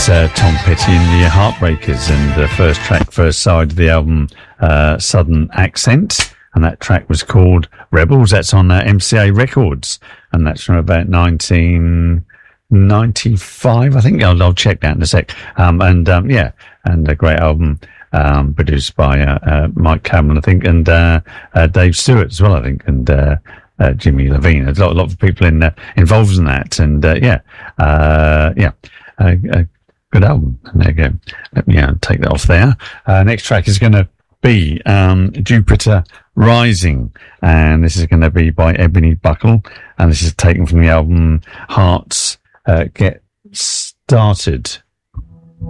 Tom Petty and the Heartbreakers, and the first track, first side of the album, Southern Accent, and that track was called Rebels. That's on MCA Records, and that's from about 1995, I think. I'll check that in a sec. And a great album, produced by Mike Cameron, I think, and Dave Stewart as well, I think, and Jimmy Levine. There's a lot of people involved in that, and good album. And there you go. Let me take that off there. Next track is going to be Jupiter Rising, and this is going to be by Ebony Buckle, and this is taken from the album Hearts Get Started.